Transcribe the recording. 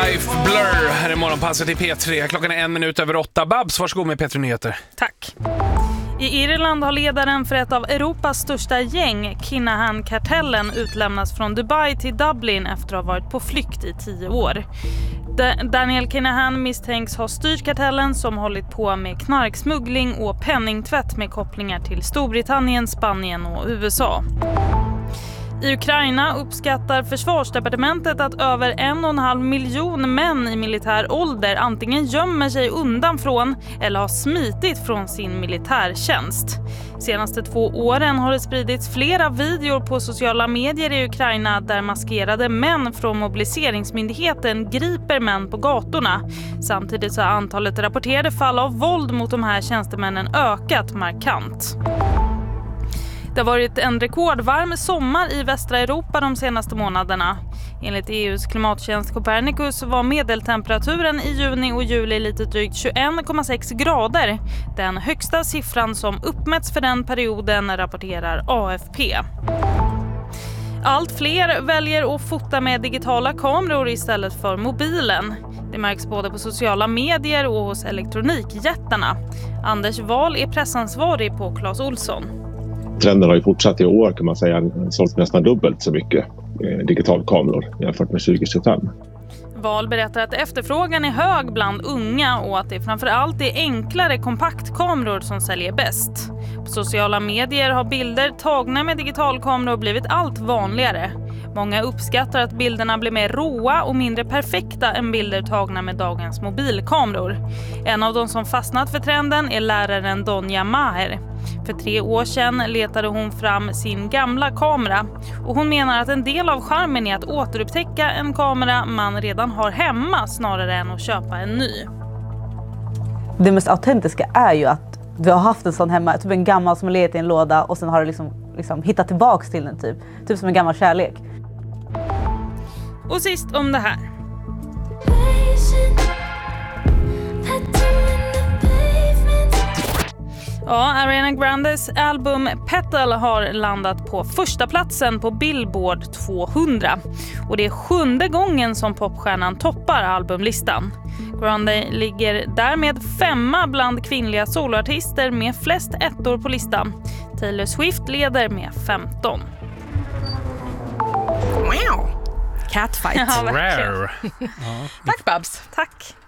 Life Blur. Här är morgonpasset i P3. Klockan är 1:01 Babs, varsågod med P3-nyheter. Tack. I Irland har ledaren för ett av Europas största gäng, Kinahan-kartellen, utlämnats från Dubai till Dublin efter att ha varit på flykt i 10 år. Daniel Kinahan misstänks ha styrt kartellen som hållit på med knarksmuggling och penningtvätt med kopplingar till Storbritannien, Spanien och USA. I Ukraina uppskattar försvarsdepartementet att över 1,5 miljon män i militär ålder antingen gömmer sig undan från eller har smitit från sin militärtjänst. Senaste 2 åren har det spridits flera videor på sociala medier i Ukraina där maskerade män från mobiliseringsmyndigheten griper män på gatorna. Samtidigt så har antalet rapporterade fall av våld mot de här tjänstemännen ökat markant. Det har varit en rekordvarm sommar i västra Europa de senaste månaderna. Enligt EUs klimattjänst Copernicus var medeltemperaturen i juni och juli lite drygt 21,6 grader. Den högsta siffran som uppmätts för den perioden, rapporterar AFP. Allt fler väljer att fota med digitala kameror istället för mobilen. Det märks både på sociala medier och hos elektronikjättarna. Anders Wahl är pressansvarig på Clas Ohlson. Trenden har ju fortsatt i år, kan man säga, sålt nästan dubbelt så mycket digitalkameror jämfört med 2025. Wahl berättar att efterfrågan är hög bland unga och att det framförallt är enklare kompaktkameror som säljer bäst. På sociala medier har bilder tagna med digitalkameror blivit allt vanligare. Många uppskattar att bilderna blir mer råa och mindre perfekta än bilder tagna med dagens mobilkameror. En av de som fastnat för trenden är läraren Donja Maher. För 3 år sedan letade hon fram sin gamla kamera och hon menar att en del av charmen är att återupptäcka en kamera man redan har hemma snarare än att köpa en ny. Det mest autentiska är ju att du har haft en sån hemma, typ en gammal som legat i en låda och sen har du liksom hittat tillbaks till den typ som en gammal kärlek. Och sist om det här. Ja, Ariana Grandes album Petal har landat på första platsen på Billboard 200. Och det är 7:e gången som popstjärnan toppar albumlistan. Grande ligger därmed 5:a bland kvinnliga soloartister med flest ettor på listan. Taylor Swift leder med 15. Wow! Catfight. Ja, verkligen. Rare. Tack Babs. Tack.